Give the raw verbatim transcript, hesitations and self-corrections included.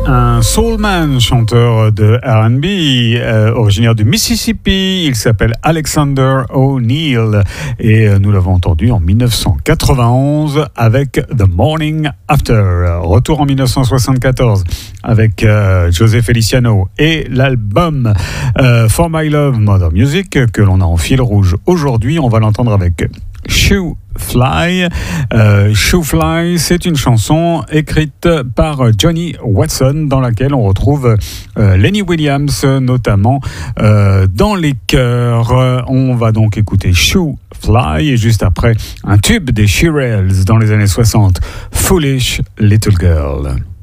un soulman, chanteur de R and B, euh, originaire du Mississippi. Il s'appelle Alexander O'Neal et euh, nous l'avons entendu en dix-neuf cent quatre-vingt-onze avec The Morning After. Retour en dix-neuf cent soixante-quatorze avec euh, José Feliciano et l'album euh, For My Love, Mother Music que l'on a en fil rouge aujourd'hui. On va l'entendre avec Shoe Fly. Euh, Shoe Fly, c'est une chanson écrite par Johnny Watson dans laquelle on retrouve euh, Lenny Williams notamment euh, dans les chœurs. On va donc écouter Shoe Fly et juste après un tube des Shirelles dans les années soixante, Foolish Little Girl.